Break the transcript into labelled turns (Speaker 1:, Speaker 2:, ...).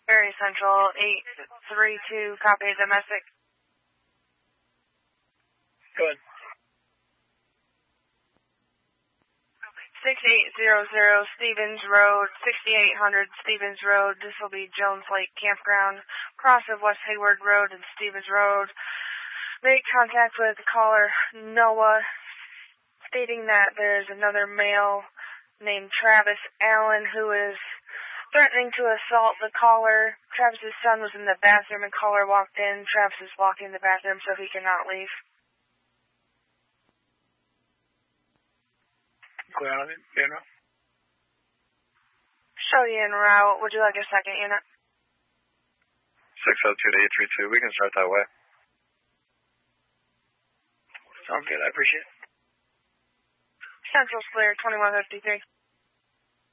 Speaker 1: Area Central 832, copy domestic.
Speaker 2: Go ahead.
Speaker 1: 6800 Stevens Road, 6800 Stevens Road. This will be Jones Lake Campground, cross of West Hayward Road and Stevens Road. Make contact with caller Noah, stating that there's another male named Travis Allen who is threatening to assault the caller. Travis's son was in the bathroom and caller walked in. Travis is blocking the bathroom so he cannot leave.
Speaker 2: Clear on it, unit.
Speaker 1: Show you en route. Would you like a second unit?
Speaker 3: 602 to 832. We can start that way.
Speaker 2: Sounds good. I appreciate it.
Speaker 1: Central's clear, 2153.